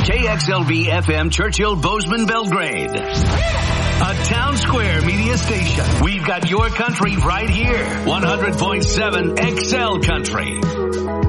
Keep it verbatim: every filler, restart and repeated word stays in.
K X L V F M Churchill, Bozeman, Belgrade. A Town Square media station. We've got your country right here. one hundred point seven X L Country.